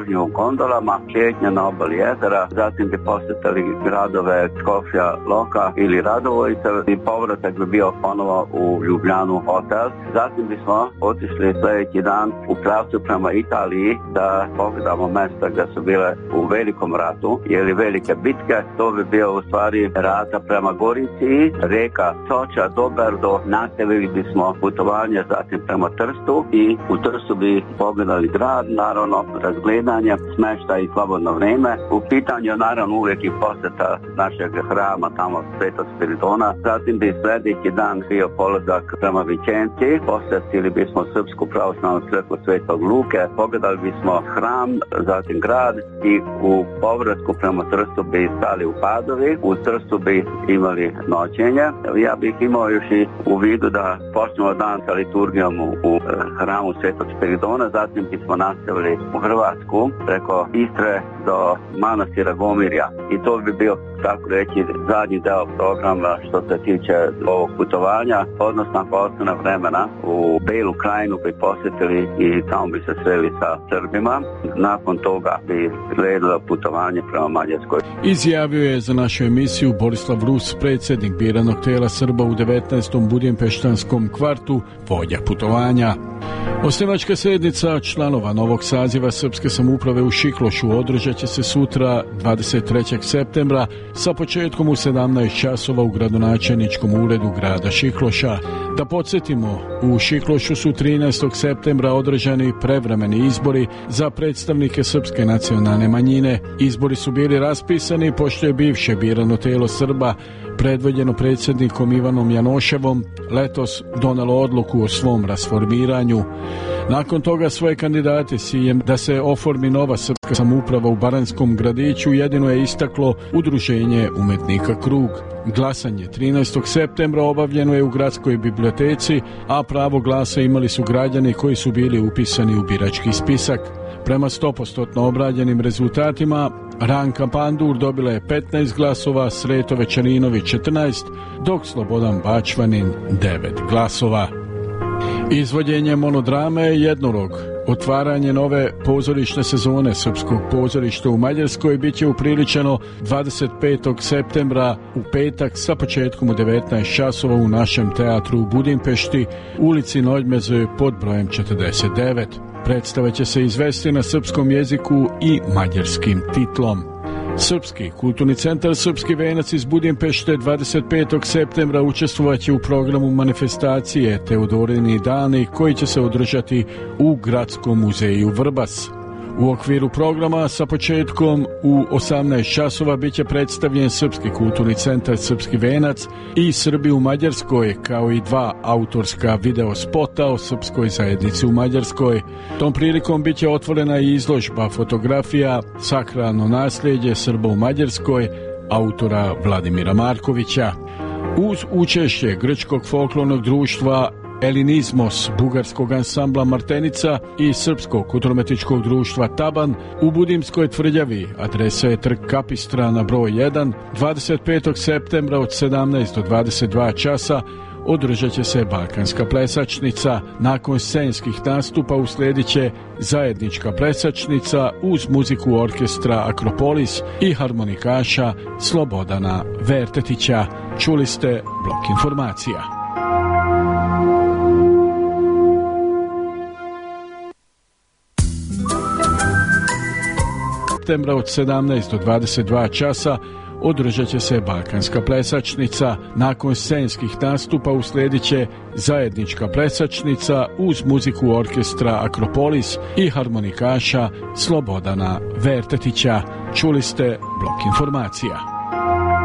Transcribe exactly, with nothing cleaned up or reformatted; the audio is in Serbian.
u gondolama, šetnja na obali jezera, zatim bi posjetili gradove Skofja Loka ili Radovojca i povratak bi bio ponovo u Ljubljanu hotel. Zatim bismo otišli sljedeći dan u pravcu prema Italiji da pogledamo mjesta gdje su bile u velikom ratu ili velike bitke. To bi bio u stvari rata prema Gorici, rijeka Soča, Doberdo. Nastavili bismo putovanje zatim prema Trstu i u Trstu bi pogledali grad, naravno razgledanje, smještaj i slobodno vrijeme. U pitanju naravno uvijek i posjeta našeg hrama tamo Svetog Spiridona. Zatim bi sljedeći dan bio polazak prema Vičenci, posjetili bismo Srpsku pravoslavnu crkvu Svetog Luke, pogledali bismo hram, zatim grad i u povratku prema Trstu bi stali u Padovi. U Trstu bi imali noćenje. Ja bih imao još i u vidu da počnemo dan sa liturgijom u, u hramu Svetog Spiridona, zatim bismo nastavili u Hrvatsku preko Istre do manastira Gomirja i to bi bio, tako reći, zadnji deo programa što se tiče ovog putovanja, odnosno ako ostane vremena u Belu krajinu bi posjetili i tamo bi se sreli sa Srbima. Nakon toga bi slijedilo putovanje prema Mađarskoj. Izjavio je za našu emisiju Borislav Rus, predsjednik biranog tijela Srba u devetnaestom budimpeštanskom kvartu, vođa putovanja. Osnivačka sjednica članova novog saziva Srpske samouprave u Šiklošu održat će se sutra dvadeset trećeg septembra sa početkom u sedamnaest časova u gradonačelničkom uredu grada Šikloša. Da podsjetimo, u Šiklošu su trinaestog septembra održani prevremeni izbori za predstavnike srpske nacionalne manjine. Izbori su bili raspisani pošto je bivše birano tijelo Srba predvođeno predsjednikom Ivanom Janoševom letos donelo odluku o svom rasformiranju. Nakon toga svoje kandidate s ciljem da se oformi nova srpska samouprava u Baranskom gradiću jedino je istaklo Udruženje umetnika Krug. Glasanje trinaestog septembra obavljeno je u gradskoj biblioteci, a pravo glasa imali su građani koji su bili upisani u birački spisak. Prema sto posto obrađenim rezultatima, Ranka Pandur dobila je petnaest glasova, Sreto Večarinović četrnaest, dok Slobodan Bačvanin devet glasova. Izvođenje monodrame Jednorog, otvaranje nove pozorišne sezone Srpskog pozorišta u Mađarskoj bit će upriličeno dvadeset petog septembra u petak sa početkom u devetnaest časova u našem teatru u Budimpešti, ulici Noljmeze pod brojem četrdeset devet. Predstava će se izvesti na srpskom jeziku i mađarskim titlom. Srpski kulturni centar Srpski venac iz Budimpešte dvadeset petog septembra učestvovaće u programu manifestacije Teodorini dani koji će se održati u Gradskom muzeju Vrbas. U okviru programa sa početkom u osamnaest časova bit će predstavljen Srpski kulturni centar Srpski venac i Srbi u Mađarskoj, kao i dva autorska video spota o srpskoj zajednici u Mađarskoj. Tom prilikom bit će otvorena i izložba fotografija Sakralno nasljeđe Srba u Mađarskoj autora Vladimira Markovića. Uz učešće Grčkog folklornog društva Elinizmos, bugarskog ansambla Martenica i Srpskog kulturno-umjetničkog društva Taban u Budimskoj tvrđavi, adresa je Trg Kapistrana broj jedan, dvadeset petog septembra od sedamnaest do dvadeset dva časa održat će se balkanska plesačnica. Nakon scenskih nastupa uslijedit će zajednička plesačnica uz muziku orkestra Akropolis i harmonikaša Slobodana Vertetića. Čuli ste blok informacija. Septembra od sedamnaest do dvadeset dva časa održat će se balkanska plesačnica. Nakon scenskih nastupa uslijedit će zajednička plesačnica uz muziku orkestra Akropolis i harmonikaša Slobodana Vertetića. Čuli ste blok informacija.